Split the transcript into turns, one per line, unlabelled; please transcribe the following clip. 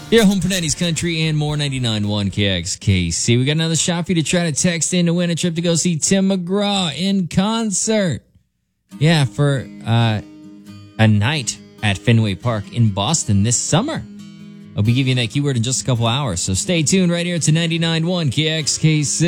Your home for 90s country and more. 99.1 KXKC. We got another shot for you to try to text in to win a trip to go see Tim McGraw in concert. Yeah, for a night at Fenway Park in Boston this summer. I'll be giving you that keyword in just a couple hours, so stay tuned right here to 99.1 KXKC.